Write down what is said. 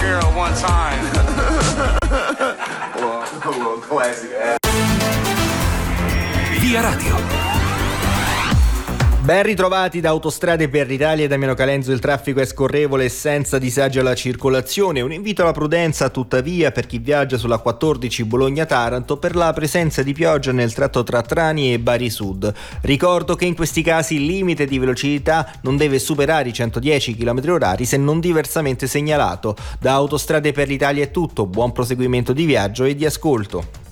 Shapiro one time. Well, classic. Via Radio. Ben ritrovati da Autostrade per l'Italia e Damiano Calenzo. Il traffico è scorrevole e senza disagi alla circolazione. Un invito alla prudenza tuttavia per chi viaggia sulla 14 Bologna-Taranto per la presenza di pioggia nel tratto tra Trani e Bari Sud. Ricordo che in questi casi il limite di velocità non deve superare i 110 km/h se non diversamente segnalato. Da Autostrade per l'Italia è tutto, buon proseguimento di viaggio e di ascolto.